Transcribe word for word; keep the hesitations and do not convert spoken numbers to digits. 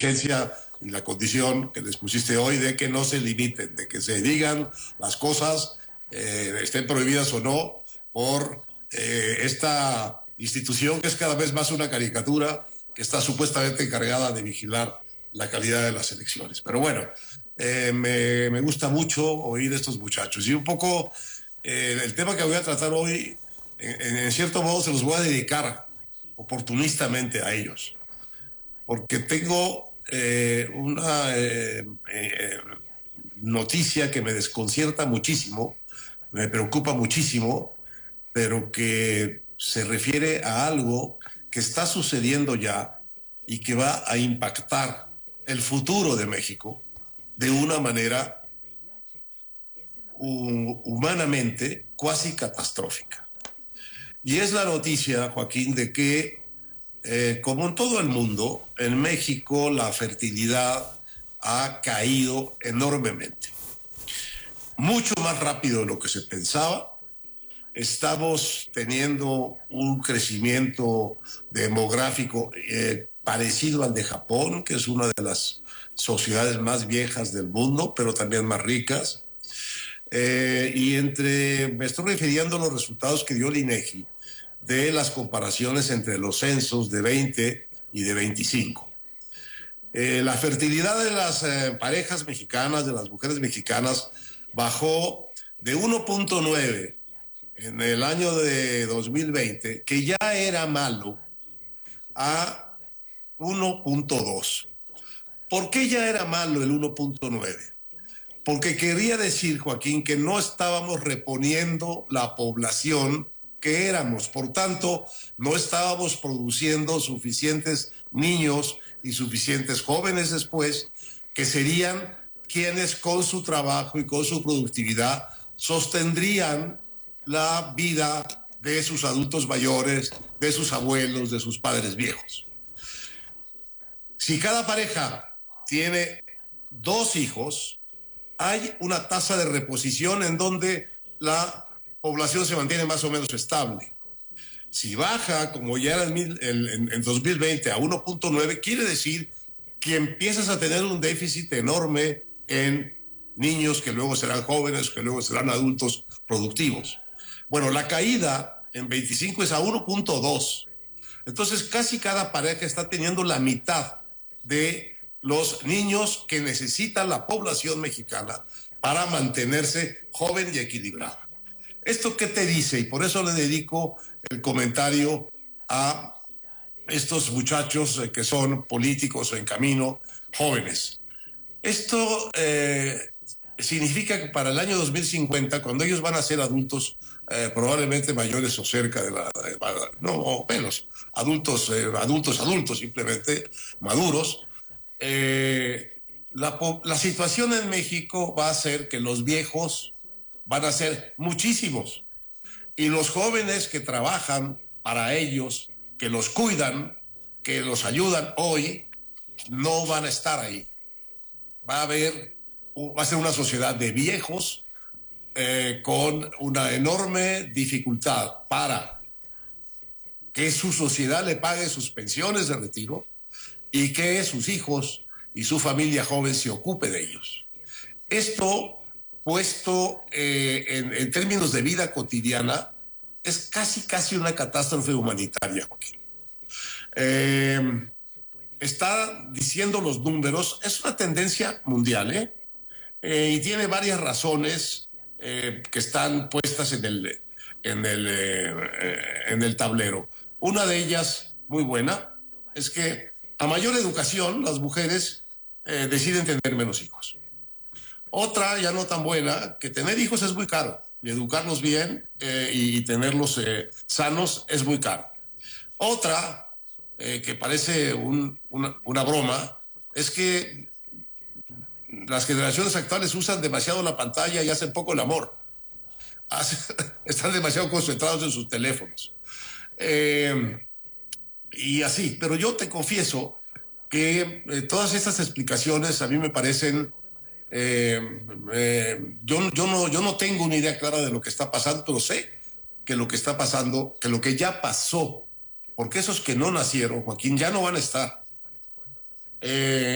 exigencia y la condición que les pusiste hoy de que no se limiten, de que se digan las cosas, eh, estén prohibidas o no, por eh, esta institución que es cada vez más una caricatura que está supuestamente encargada de vigilar la calidad de las elecciones. Pero bueno, eh, me, me gusta mucho oír a estos muchachos. Y un poco eh, el tema que voy a tratar hoy, en, en cierto modo se los voy a dedicar oportunistamente a ellos. Porque tengo eh, una eh, eh, noticia que me desconcierta muchísimo, me preocupa muchísimo, pero que se refiere a algo que está sucediendo ya y que va a impactar el futuro de México de una manera uh, humanamente cuasi catastrófica. Y es la noticia, Joaquín, de que, eh, como en todo el mundo, en México la fertilidad ha caído enormemente. Mucho más rápido de lo que se pensaba. Estamos teniendo un crecimiento demográfico eh, parecido al de Japón, que es una de las sociedades más viejas del mundo, pero también más ricas. Eh, y entre, me estoy refiriendo a los resultados que dio el INEGI de las comparaciones entre los censos de veinte y de veinticinco. Eh, la fertilidad de las eh, parejas mexicanas, de las mujeres mexicanas, bajó de uno punto nueve en el año de dos mil veinte, que ya era malo, a uno punto dos. ¿Por qué ya era malo el uno punto nueve? Porque quería decir, Joaquín, que no estábamos reponiendo la población que éramos. Por tanto, no estábamos produciendo suficientes niños y suficientes jóvenes después, que serían quienes con su trabajo y con su productividad sostendrían la vida de sus adultos mayores, de sus abuelos, de sus padres viejos. Si cada pareja tiene dos hijos, hay una tasa de reposición en donde la población se mantiene más o menos estable. Si baja, como ya era en, en, en dos mil veinte, a uno punto nueve, quiere decir que empiezas a tener un déficit enorme en niños que luego serán jóvenes, que luego serán adultos productivos. Bueno, la caída en veinticinco es a uno punto dos. Entonces, casi cada pareja está teniendo la mitad de los niños que necesita la población mexicana para mantenerse joven y equilibrada. ¿Esto qué te dice? Y por eso le dedico el comentario a estos muchachos que son políticos en camino, jóvenes. Esto eh, significa que para el año dos mil cincuenta, cuando ellos van a ser adultos, eh, probablemente mayores o cerca de la, de, no, o menos, adultos, eh, adultos, adultos, simplemente maduros, eh, la, la situación en México va a ser que los viejos van a ser muchísimos y los jóvenes que trabajan para ellos, que los cuidan, que los ayudan hoy, no van a estar ahí. Va a haber, va a ser una sociedad de viejos eh, con una enorme dificultad para que su sociedad le pague sus pensiones de retiro y que sus hijos y su familia joven se ocupe de ellos. Esto, puesto eh, en, en términos de vida cotidiana, es casi, casi una catástrofe humanitaria, Joaquín. Eh, está diciendo los números, es una tendencia mundial, ¿eh? Eh, y tiene varias razones eh, que están puestas en el, en, el, eh, en el tablero. Una de ellas, muy buena, es que a mayor educación las mujeres eh, deciden tener menos hijos. Otra, ya no tan buena, que tener hijos es muy caro y educarlos bien eh, y tenerlos eh, sanos es muy caro. Otra, eh, que parece un, una, una broma, es que las generaciones actuales usan demasiado la pantalla y hacen poco el amor. Están demasiado concentrados en sus teléfonos. Eh, y así, pero yo te confieso que eh, todas estas explicaciones a mí me parecen... Eh, eh, yo, yo, no, yo no tengo una idea clara de lo que está pasando, pero sé que lo que está pasando, que lo que ya pasó, porque esos que no nacieron, Joaquín, ya no van a estar. Eh,